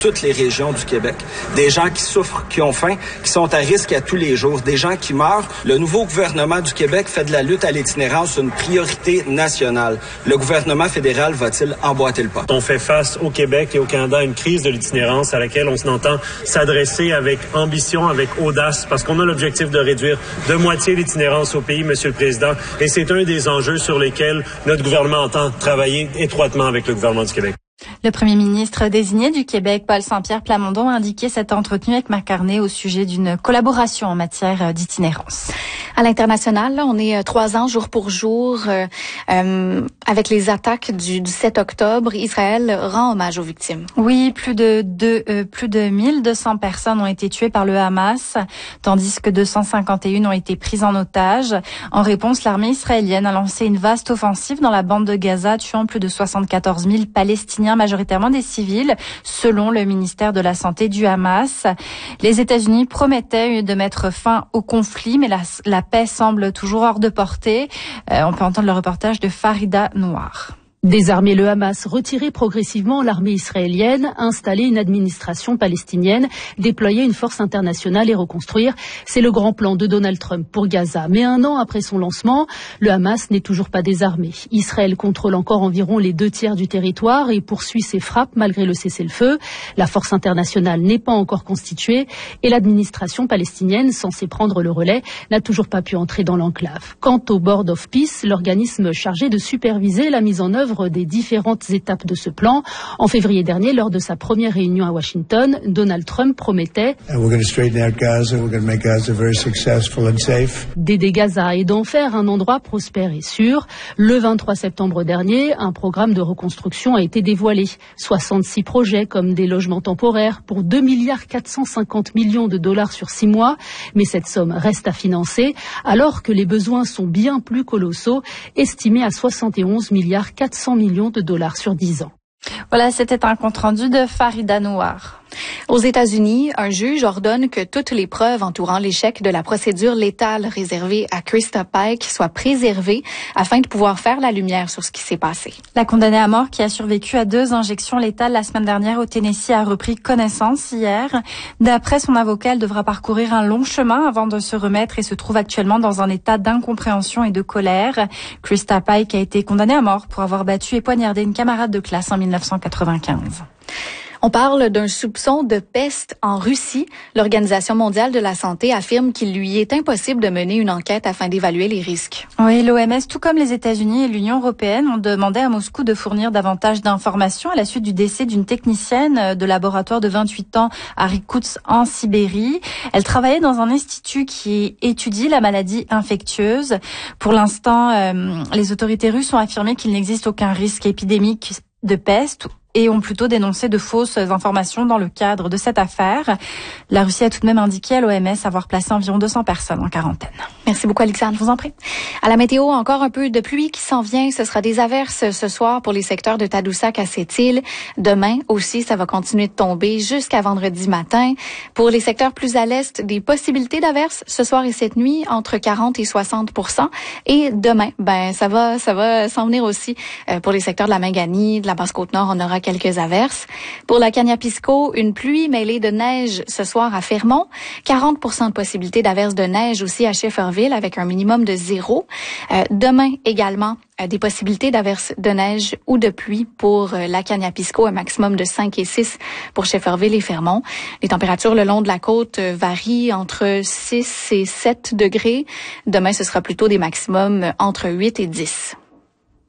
toutes les régions du Québec. Des gens qui souffrent, qui ont faim, qui sont à risque à tous les jours, des gens qui meurent. Le nouveau gouvernement du Québec fait de la lutte à l'itinérance une priorité nationale. Le gouvernement fédéral va-t-il emboîter le pas? On fait face au Québec et au Canada à une crise de l'itinérance à laquelle on s'entend s'adresser avec ambition, avec audace, parce qu'on a l'objectif de réduire de moitié l'itinérance au pays, Monsieur le Président, et c'est un des enjeux sur lesquels notre gouvernement entend travailler étroitement avec le gouvernement du Québec. Le premier ministre désigné du Québec, Paul Saint-Pierre Plamondon, a indiqué s'être entretenu avec Marc Carney au sujet d'une collaboration en matière d'itinérance. À l'international, là, on est 3 ans jour pour jour avec les attaques du 7 octobre. Israël rend hommage aux victimes. Oui, plus de 1200 personnes ont été tuées par le Hamas, tandis que 251 ont été prises en otage. En réponse, l'armée israélienne a lancé une vaste offensive dans la bande de Gaza, tuant plus de 74 000 Palestiniens, majoritairement des civils, selon le ministère de la Santé du Hamas. Les États-Unis promettaient de mettre fin au conflit, mais la paix semble toujours hors de portée. On peut entendre le reportage de Farida Noir. Désarmer le Hamas, retirer progressivement l'armée israélienne, installer une administration palestinienne, déployer une force internationale et reconstruire, c'est le grand plan de Donald Trump pour Gaza. Mais 1 an après son lancement, le Hamas n'est toujours pas désarmé. Israël contrôle encore environ les 2/3 du territoire et poursuit ses frappes malgré le cessez-le-feu. La force internationale n'est pas encore constituée et l'administration palestinienne, censée prendre le relais, n'a toujours pas pu entrer dans l'enclave. Quant au Board of Peace, l'organisme chargé de superviser la mise en œuvre des différentes étapes de ce plan. En février dernier, lors de sa première réunion à Washington, Donald Trump promettait d'aider Gaza et d'en faire un endroit prospère et sûr. Le 23 septembre dernier, un programme de reconstruction a été dévoilé. 66 projets comme des logements temporaires pour 2,450 milliards de dollars sur 6 mois. Mais cette somme reste à financer alors que les besoins sont bien plus colossaux, estimés à 71,4 milliards de dollars sur 10 ans. Voilà, c'était un compte-rendu de Farida Noir. Aux États-Unis, un juge ordonne que toutes les preuves entourant l'échec de la procédure létale réservée à Krista Pike soient préservées afin de pouvoir faire la lumière sur ce qui s'est passé. La condamnée à mort qui a survécu à 2 injections létales la semaine dernière au Tennessee a repris connaissance hier. D'après son avocat, elle devra parcourir un long chemin avant de se remettre et se trouve actuellement dans un état d'incompréhension et de colère. Krista Pike a été condamnée à mort pour avoir battu et poignardé une camarade de classe en 1995. On parle d'un soupçon de peste en Russie. L'Organisation mondiale de la santé affirme qu'il lui est impossible de mener une enquête afin d'évaluer les risques. Oui, l'OMS, tout comme les États-Unis et l'Union européenne, ont demandé à Moscou de fournir davantage d'informations à la suite du décès d'une technicienne de laboratoire de 28 ans à Irkoutsk en Sibérie. Elle travaillait dans un institut qui étudie la maladie infectieuse. Pour l'instant, les autorités russes ont affirmé qu'il n'existe aucun risque épidémique de peste et ont plutôt dénoncé de fausses informations dans le cadre de cette affaire. La Russie a tout de même indiqué à l'OMS avoir placé environ 200 personnes en quarantaine. Merci beaucoup, Alexandre. Je vous en prie. À la météo, encore un peu de pluie qui s'en vient. Ce sera des averses ce soir pour les secteurs de Tadoussac à Sept-Îles. Demain aussi, ça va continuer de tomber jusqu'à vendredi matin. Pour les secteurs plus à l'est, des possibilités d'averses ce soir et cette nuit entre 40 et 60%. Et demain, ça va s'en venir aussi pour les secteurs de la Mingani, de la Basse-Côte-Nord. On aura quelques averses. Pour la Kaniapisco, une pluie mêlée de neige ce soir à Fermont. 40% de possibilité d'averses de neige aussi à Shefferville avec un minimum de 0. Demain également, des possibilités d'averses de neige ou de pluie pour la Kaniapisco, un maximum de 5 et 6 pour Shefferville et Fermont. Les températures le long de la côte varient entre 6 et 7 degrés. Demain, ce sera plutôt des maximums entre 8 et 10.